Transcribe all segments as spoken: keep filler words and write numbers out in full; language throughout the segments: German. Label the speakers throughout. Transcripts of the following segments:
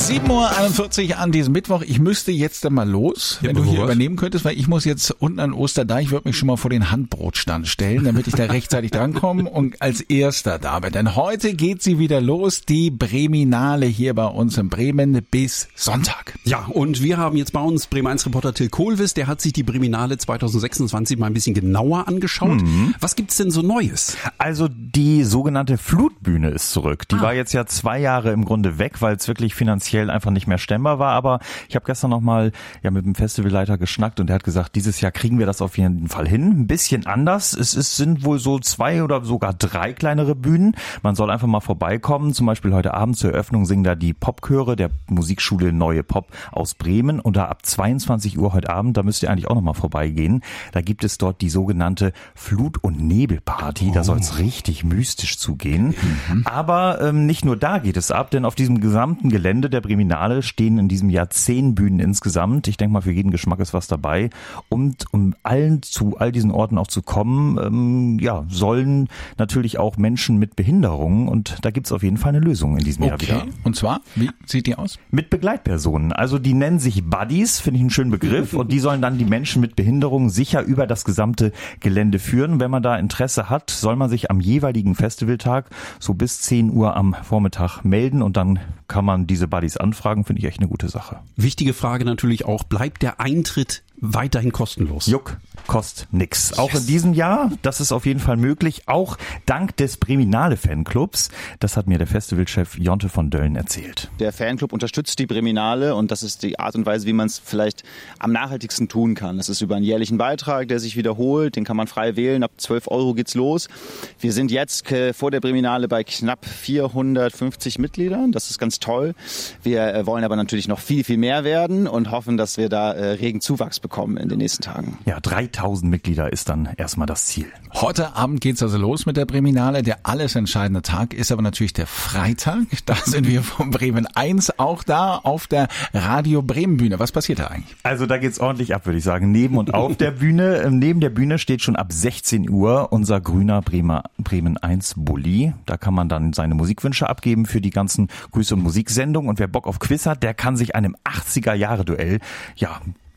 Speaker 1: sieben Uhr einundvierzig an diesem Mittwoch. Ich müsste jetzt dann mal los,
Speaker 2: Ja,
Speaker 1: wenn du hier
Speaker 2: was?
Speaker 1: übernehmen könntest, weil ich muss jetzt unten an Osterdeich, ich würde mich schon mal vor den Handbrotstand stellen, damit ich da rechtzeitig drankomme und als Erster da bin. Denn heute geht sie wieder los, die Breminale hier bei uns in Bremen bis Sonntag.
Speaker 2: Ja, und wir haben jetzt bei uns Bremen eins Reporter Till Kohlwiss, der hat sich die Breminale zwanzig sechsundzwanzig mal ein bisschen genauer angeschaut. Mhm. Was gibt's denn so Neues?
Speaker 3: Also die sogenannte Flutbühne ist zurück. Die
Speaker 2: Ah.
Speaker 3: war jetzt ja zwei Jahre im Grunde weg, weil es wirklich finanziell einfach nicht mehr stemmbar war. Aber ich habe gestern noch mal ja mit dem Festivalleiter geschnackt und der hat gesagt, dieses Jahr kriegen wir das auf jeden Fall hin. Ein bisschen anders. Es ist, sind wohl so zwei oder sogar drei kleinere Bühnen. Man soll einfach mal vorbeikommen. Zum Beispiel heute Abend zur Eröffnung singen da die Popchöre der Musikschule Neue Pop aus Bremen. Und da ab zweiundzwanzig Uhr heute Abend, da müsst ihr eigentlich auch noch mal vorbeigehen. Da gibt es dort die sogenannte Flut- und Nebelparty.
Speaker 2: Oh.
Speaker 3: Da soll es richtig mystisch zugehen. Mhm. Aber ähm, nicht nur da geht es ab, denn auf diesem gesamten Gelände der Breminale stehen in diesem Jahr zehn Bühnen insgesamt. Ich denke mal, für jeden Geschmack ist was dabei. Und um allen zu all diesen Orten auch zu kommen, ähm, ja, sollen natürlich auch Menschen mit Behinderungen. Und da gibt es auf jeden Fall eine Lösung in diesem Jahr
Speaker 1: Okay,
Speaker 3: wieder.
Speaker 1: und zwar, wie sieht die aus?
Speaker 3: Mit Begleitpersonen. Also die nennen sich Buddies, finde ich einen schönen Begriff. Und die sollen dann die Menschen mit Behinderungen sicher über das gesamte Gelände führen. Wenn man da Interesse hat, soll man sich am jeweiligen Festivaltag so bis zehn Uhr am Vormittag melden und dann kann man diese Buddies anfragen. Finde ich echt eine gute Sache.
Speaker 2: Wichtige Frage natürlich auch, bleibt der Eintritt weiterhin kostenlos?
Speaker 3: Juck, kostet nix. Auch in diesem Jahr, das ist auf jeden Fall möglich, auch dank des Breminale Fanclubs. Das hat mir der Festivalchef Jonte von Dölln erzählt.
Speaker 4: Der Fanclub unterstützt die Breminale und das ist die Art und Weise, wie man es vielleicht am nachhaltigsten tun kann. Das ist über einen jährlichen Beitrag, der sich wiederholt, den kann man frei wählen, ab zwölf Euro geht's los. Wir sind jetzt äh, vor der Breminale bei knapp vierhundertfünfzig Mitgliedern, das ist ganz toll. Wir äh, wollen aber natürlich noch viel, viel mehr werden und hoffen, dass wir da äh, regen Zuwachs bekommen in den nächsten Tagen.
Speaker 3: Ja, dreitausend Mitglieder ist dann erstmal das Ziel.
Speaker 1: Heute Abend geht's also los mit der Breminale. Der alles entscheidende Tag ist aber natürlich der Freitag. Da sind wir von Bremen eins auch da auf der Radio Bremen Bühne. Was passiert da eigentlich?
Speaker 3: Also da geht's ordentlich ab, würde ich sagen. Neben und auf der Bühne. Neben der Bühne steht schon ab sechzehn Uhr unser grüner Bremer, Bremen eins Bulli. Da kann man dann seine Musikwünsche abgeben für die ganzen Grüße- und Musiksendungen. Und wer Bock auf Quiz hat, der kann sich einem achtziger-Jahre-Duell, ja,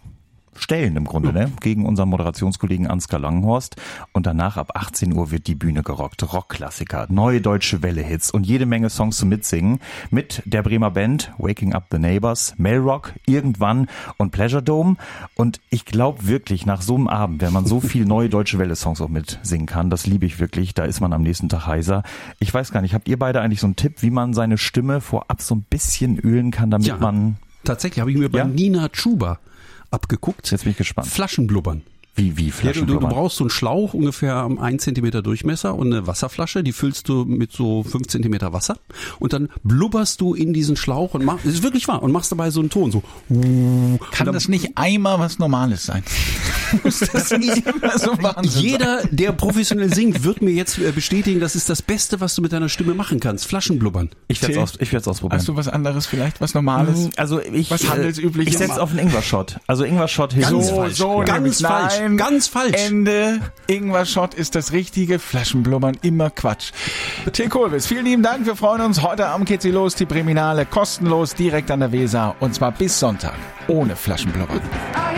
Speaker 3: stellen im Grunde, ne? Gegen unseren Moderationskollegen Ansgar Langenhorst. Und danach ab achtzehn Uhr wird die Bühne gerockt. Rockklassiker, neue deutsche Welle-Hits und jede Menge Songs zum Mitsingen mit der Bremer Band Waking Up the Neighbors, Melrock, Irgendwann und Pleasure Dome. Und ich glaube wirklich, nach so einem Abend, wenn man so viel neue deutsche Welle-Songs auch mitsingen kann, das liebe ich wirklich, da ist man am nächsten Tag heiser. Ich weiß gar nicht, habt ihr beide eigentlich so einen Tipp, wie man seine Stimme vorab so ein bisschen ölen kann, damit
Speaker 2: Ja,
Speaker 3: man...
Speaker 2: Tatsächlich habe ich mir bei
Speaker 3: Ja?
Speaker 2: Nina Chuba abgeguckt.
Speaker 3: Jetzt bin ich gespannt.
Speaker 2: Flaschenblubbern.
Speaker 3: Wie, wie
Speaker 2: Ja, du, du
Speaker 3: Flaschenblubbern?
Speaker 2: brauchst so einen Schlauch, ungefähr ein Zentimeter Durchmesser und eine Wasserflasche, die füllst du mit so fünf Zentimeter Wasser und dann blubberst du in diesen Schlauch und machst, das ist wirklich wahr, und machst dabei so einen Ton, so.
Speaker 1: Kann das nicht einmal was Normales sein? Muss das nicht immer so Wahnsinn sein?
Speaker 2: Jeder, der professionell singt, wird mir jetzt äh, bestätigen, das ist das Beste, was du mit deiner Stimme machen kannst. Flaschenblubbern.
Speaker 3: Ich werde
Speaker 1: Till,
Speaker 3: es aus, ich werd's ausprobieren.
Speaker 1: Hast du was anderes vielleicht, was Normales?
Speaker 3: Also ich,
Speaker 1: Was handelsübliches?
Speaker 3: Ich setze auf einen Ingwer-Shot. Also Ingwer-Shot hilft
Speaker 2: Ganz
Speaker 3: mir.
Speaker 2: falsch.
Speaker 1: so,
Speaker 2: Ganz
Speaker 1: nämlich
Speaker 2: falsch.
Speaker 1: nein.
Speaker 2: Ganz falsch.
Speaker 1: Ende. Ingwer-Shot ist das Richtige. Flaschenblubbern, immer Quatsch. Till Kohlwiss, vielen lieben Dank. Wir freuen uns. Heute Abend geht sie los, die Breminale. Kostenlos, direkt an der Weser. Und zwar bis Sonntag. Ohne Flaschenblubbern.